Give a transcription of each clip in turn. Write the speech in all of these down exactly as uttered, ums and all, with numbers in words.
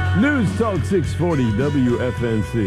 News Talk six forty W F N C.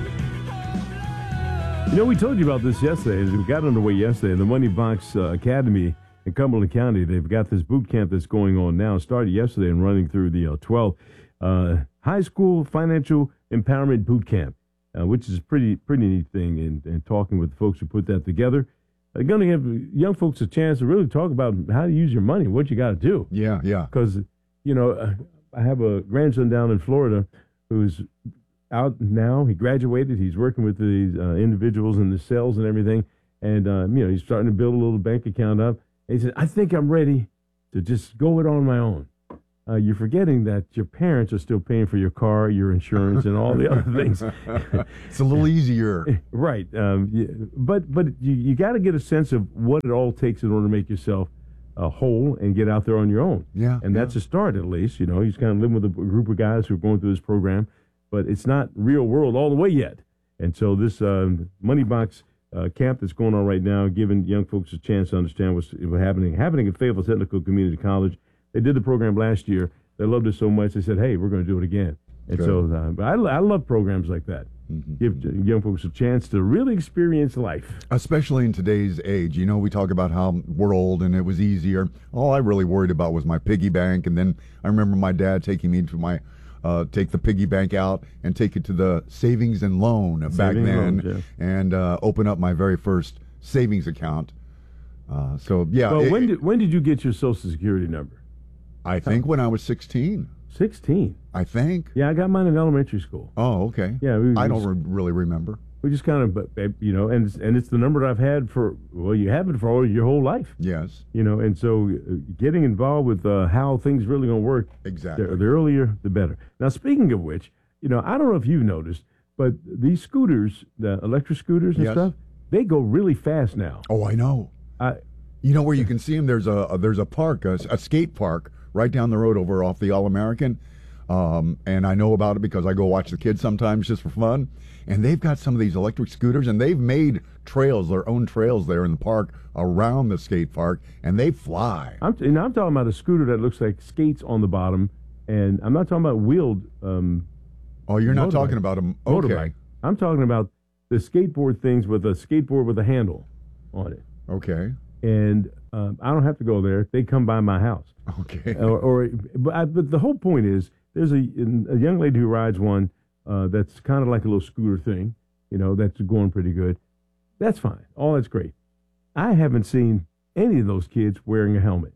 You know, we told you about this yesterday. As we got underway yesterday, the Money Box uh, Academy in Cumberland County, they've got this boot camp that's going on now. Started yesterday and running through the uh, twelfth uh, high school financial empowerment boot camp, uh, which is a pretty pretty neat thing. And, and talking with the folks who put that together, they're going to give young folks a chance to really talk about how to use your money, what you got to do. Yeah, yeah. Because, you know, uh, I have a grandson down in Florida who's out now. He graduated. He's working with these uh, individuals in the sales and everything. And, uh, you know, he's starting to build a little bank account up. And he said, I think I'm ready to just go it on my own. Uh, you're forgetting that your parents are still paying for your car, your insurance, and all the other things. It's a little easier. Right. Um, yeah, but but you, you got to get a sense of what it all takes in order to make yourself uh, whole and get out there on your own. Yeah. And yeah. that's a start, at least. You know, he's kind of living with a group of guys who are going through this program, but it's not real world all the way yet. And so this um, Money Box uh, camp that's going on right now, giving young folks a chance to understand what's, what's happening, happening at Fayetteville Technical Community College. They did the program last year. They loved it so much, they said, hey, we're going to do it again. And Good. so uh, but I, I love programs like that. Mm-hmm. Give young folks a chance to really experience life. Especially in today's age. You know, we talk about how we're old and it was easier. All I really worried about was my piggy bank. And then I remember my dad taking me to my, uh, take the piggy bank out and take it to the savings and loan Saving back then loans, yeah. and uh, open up my very first savings account. Uh, so, yeah. Well, it, when did, when did you get your Social Security number? I think when I was sixteen. sixteen. I think. Yeah, I got mine in elementary school. Oh, okay. Yeah, we, I we, don't re- really remember. We just kind of, you know, and it's, and it's the number I've had for, well, you have it for all your whole life. Yes. You know, and so uh, getting involved with uh, how things really going to work, Exactly. the, the earlier, the better. Now, speaking of which, you know, I don't know if you've noticed, but these scooters, the electric scooters and Yes. stuff, they go really fast now. Oh, I know. I, You know where you can see them? There's a, a there's a park, a, a skate park right down the road over off the All American, um, and I know about it because I go watch the kids sometimes just for fun. And they've got some of these electric scooters, and they've made trails, their own trails there in the park around the skate park, and they fly. I'm, you know, I'm talking about a scooter that looks like skates on the bottom, and I'm not talking about wheeled. Um, oh, you're not motorbike. talking about them? Okay. Motorbike. I'm talking about the skateboard things with a skateboard with a handle on it. Okay. And um, I don't have to go there. They come by my house. Okay. Or, or but, I, but the whole point is, there's a, a young lady who rides one uh, that's kind of like a little scooter thing, you know, that's going pretty good. That's fine. All that's great. I haven't seen any of those kids wearing a helmet.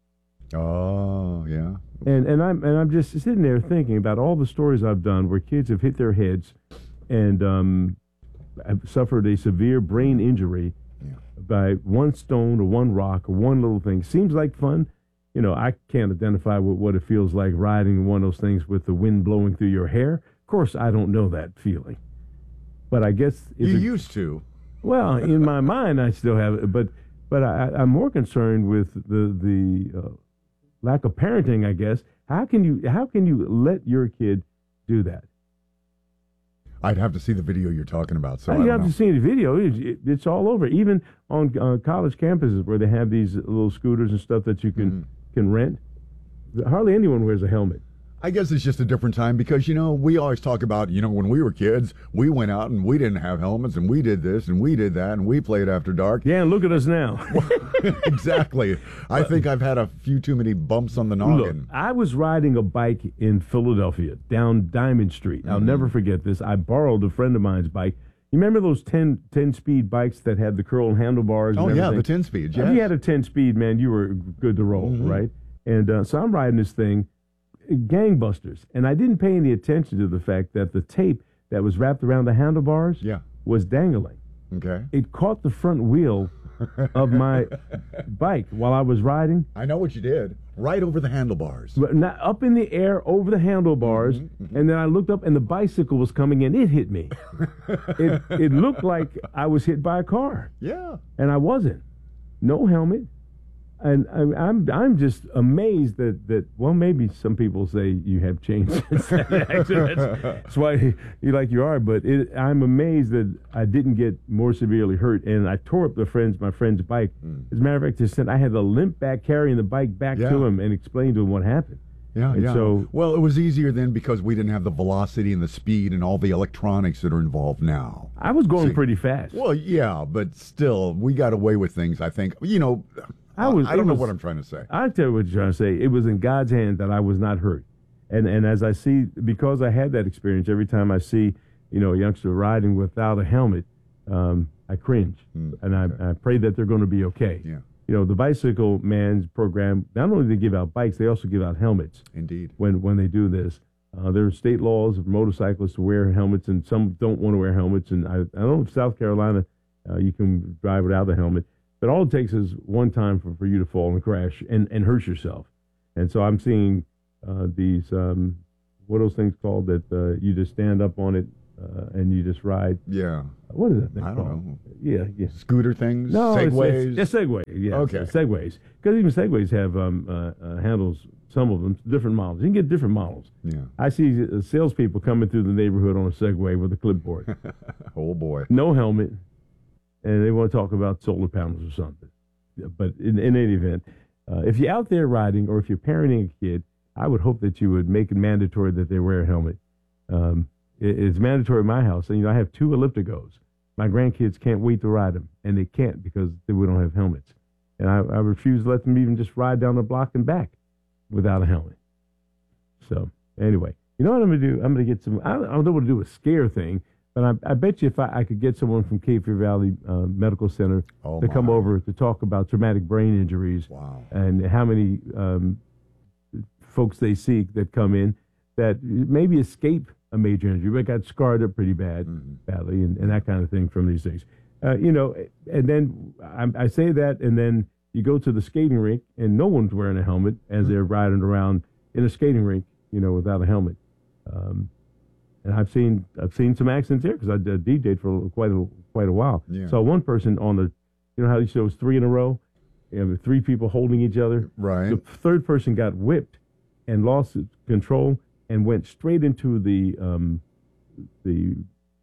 Oh, yeah. And and I'm and I'm just sitting there thinking about all the stories I've done where kids have hit their heads and um, have suffered a severe brain injury Yeah. by one stone or one rock or one little thing. Seems like fun. You know, I can't identify with what it feels like riding one of those things with the wind blowing through your hair. Of course, I don't know that feeling. But I guess... it's You a- used to. Well, in my mind, I still have it. But but I, I'm more concerned with the, the uh, lack of parenting, I guess. How can you How can you let your kid do that? I'd have to see the video you're talking about. So I you don't have know. to see the video. It, it, it's all over. Even on uh, college campuses where they have these little scooters and stuff that you can Mhm. can rent. Hardly anyone wears a helmet. I guess it's just a different time because, you know, we always talk about, you know, when we were kids, we went out and we didn't have helmets and we did this and we did that and we played after dark. Yeah, and look at us now. Exactly. I think I've had a few too many bumps on the Look, noggin. I was riding a bike in Philadelphia down Diamond Street. I'll Mhm. never forget this. I borrowed a friend of mine's bike. You remember those ten, ten speed bikes that had the curl handlebars? Oh, and yeah, everything? the ten speeds, If yes. you had a ten speed, man, you were good to roll, Mhm. right? And uh, so I'm riding this thing, gangbusters, and I didn't pay any attention to the fact that the tape that was wrapped around the handlebars Yeah. was dangling. Okay. It caught the front wheel of my bike while I was riding, I know what you did. Right over the handlebars. but not up in the air over the handlebars, Mhm, mhm. and then I looked up and the bicycle was coming in. It hit me. it, it looked like I was hit by a car, Yeah. and I wasn't. No helmet. And I, I'm I'm just amazed that, that well, maybe some people say you have changed since that accident. That's, that's why you like you are. But it, I'm amazed that I didn't get more severely hurt. And I tore up the friend's my friend's bike. Mm. As a matter of fact, just said I had to limp back carrying the bike back Yeah. to him and explain to him what happened. Yeah, And yeah. so- well, it was easier then because we didn't have the velocity and the speed and all the electronics that are involved now. I was going See. pretty fast. Well, yeah, but still, we got away with things. I think you know. I was- I don't it know was- what I'm trying to say. I tell you what you're trying to say. It was in God's hand that I was not hurt. And and as I see, because I had that experience, every time I see, you know, a youngster riding without a helmet, um, I cringe. Mm, and I, okay. I pray that they're going to be okay. Yeah, You know, the Bicycle Man's program, not only do they give out bikes, they also give out helmets indeed. when, when they do this. Uh, there are state laws of motorcyclists to wear helmets, and some don't want to wear helmets. And I, I don't know if South Carolina, uh, you can drive without a helmet. But all it takes is one time for, for you to fall and crash and, and hurt yourself. And so I'm seeing uh, these, um, what are those things called that uh, you just stand up on it uh, and you just ride? Yeah, What is that thing I don't called? know. Yeah, yeah. Scooter things, No, it's- segways. It's, it's Segway. Yeah, Okay. it's Segways. Because even Segways have um, uh, uh, handles, some of them, different models. You can get different models. Yeah. I see uh, salespeople coming through the neighborhood on a Segway with a clipboard, Oh boy. no helmet, and they want to talk about solar panels or something. Yeah, but in, in any event, uh, if you're out there riding or if you're parenting a kid, I would hope that you would make it mandatory that they wear a helmet. Um, it, it's mandatory in my house. And, you know, I have two ellipticos. My grandkids can't wait to ride them, and they can't because they, we don't have helmets. And I, I refuse to let them even just ride down the block and back without a helmet. So, anyway, you know what I'm going to do? I'm going to get some, I don't, I don't know what to do a scare thing, but I, I bet you if I, I could get someone from Cape Fear Valley uh, Medical Center Oh, to come my. over to talk about traumatic brain injuries Wow. and how many um, folks they see that come in that maybe escape a major injury, but got scarred up pretty bad, Mhm. badly, and, and that kind of thing from these things. Uh, you know, and then I, I say that, and then you go to the skating rink, and no one's wearing a helmet as they're riding around in a skating rink, you know, without a helmet. Um, and I've seen I've seen some accidents here because I uh, D J'd for quite a quite a while. Yeah. Saw one person on the, you know how you show was three in a row, you know, three people holding each other. Right. The third person got whipped and lost control and went straight into the um, the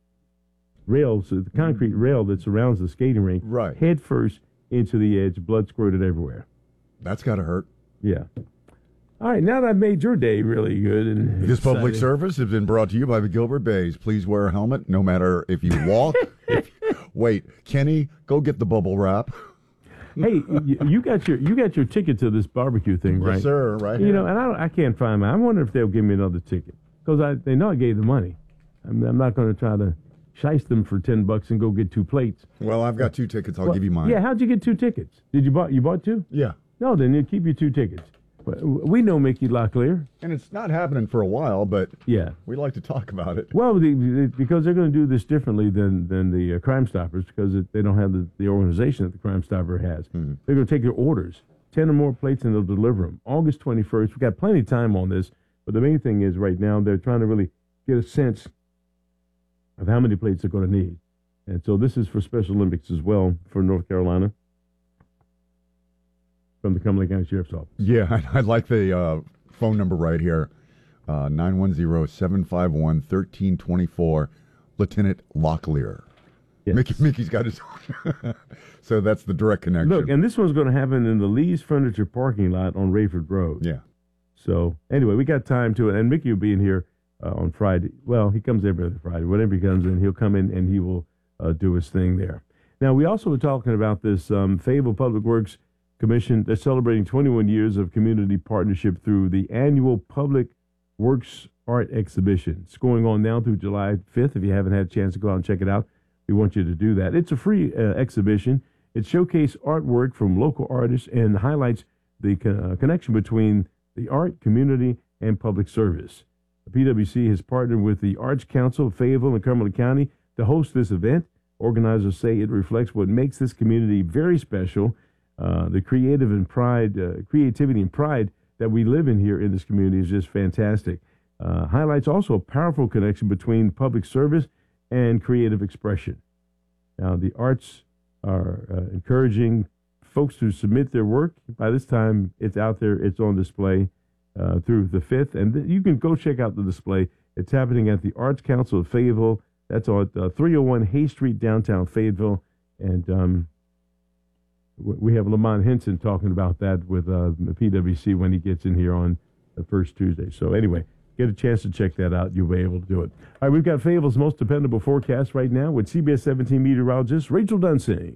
rails, the concrete rail that surrounds the skating rink. Right. Head first into the edge, blood squirted everywhere. That's got to hurt. Yeah. All right, now that I've made your day really good and This public exciting. service has been brought to you by the Gilbert Bays. Please wear a helmet no matter if you walk. if, wait, Kenny, go get the bubble wrap. Hey, you, you got your you got your ticket to this barbecue thing, right? Yes, sir. Right. You here. know, and I don't, I can't find mine. I wonder if they'll give me another ticket because I they know I gave the money. I'm, I'm not going to try to shice them for ten bucks and go get two plates. Well, I've got two tickets. I'll Well, give you mine. Yeah, how'd you get two tickets? Did you bought you bought two? Yeah. No, then you keep your two tickets. But we know Mickey Locklear. And it's not happening for a while, but Yeah. we like to talk about it. Well, the, the, because they're going to do this differently than than the uh, Crime Stoppers because it, they don't have the, the organization that the Crime Stopper has. Mhm. They're going to take your orders, ten or more plates, and they'll deliver them. August twenty-first. We've got plenty of time on this, but the main thing is right now they're trying to really get a sense of how many plates they're going to need. And so this is for Special Olympics as well for North Carolina from the Cumberland County Sheriff's Office. Yeah, I, I like the uh, phone number right here, uh, nine one zero, seven five one, one three two four, Lieutenant Locklear. Yes. Mickey, Mickey's got his own. So that's the direct connection. Look, and this one's going to happen in the Lee's Furniture parking lot on Rayford Road. yeah. So anyway, we got time to it, and Mickey will be in here uh, on Friday. Well, he comes every other Friday. Whenever he comes in, he'll come in and he will uh, do his thing there. Now, we also were talking about this um, Fayetteville Public Works Commission. They're celebrating twenty-one years of community partnership through the annual Public Works Art Exhibition. It's going on now through July fifth. If you haven't had a chance to go out and check it out, we want you to do that. It's a free uh, exhibition. It showcases artwork from local artists and highlights the co- uh, connection between the art, community, and public service. The P W C has partnered with the Arts Council of Fayetteville and Cumberland County to host this event. Organizers say it reflects what makes this community very special, uh, the creative and pride, uh, creativity and pride that we live in here in this community is just fantastic. Uh, highlights also a powerful connection between public service and creative expression. Now, the arts are uh, encouraging folks to submit their work. By this time, it's out there. It's on display uh, through the fifth. And th- you can go check out the display. It's happening at the Arts Council of Fayetteville. That's on uh, three oh one Hay Street, downtown Fayetteville. And um, w- we have Lamont Henson talking about that with uh, the P W C when he gets in here on the first Tuesday. So anyway, get a chance to check that out. You'll be able to do it. All right, we've got Fayetteville's most dependable forecast right now with C B S seventeen meteorologist Rachel Dunsing.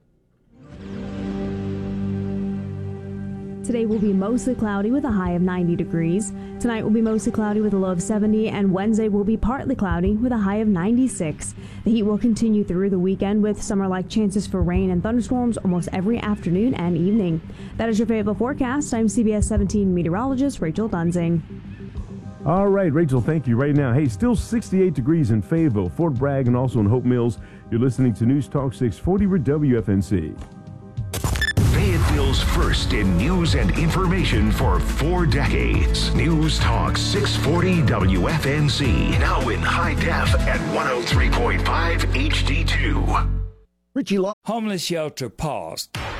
Today will be mostly cloudy with a high of ninety degrees. Tonight will be mostly cloudy with a low of seventy, and Wednesday will be partly cloudy with a high of ninety-six. The heat will continue through the weekend with summer-like chances for rain and thunderstorms almost every afternoon and evening. That is your Fayetteville forecast. I'm C B S seventeen meteorologist Rachel Dunsing. All right, Rachel, thank you. Right now, hey, still sixty-eight degrees in Fayetteville, Fort Bragg, and also in Hope Mills. You're listening to News Talk six forty with W F N C. Fayetteville's first in news and information for four decades. News Talk six forty W F N C. Now in high def at one oh three point five H D two. Richie Law. Homeless shelter paused.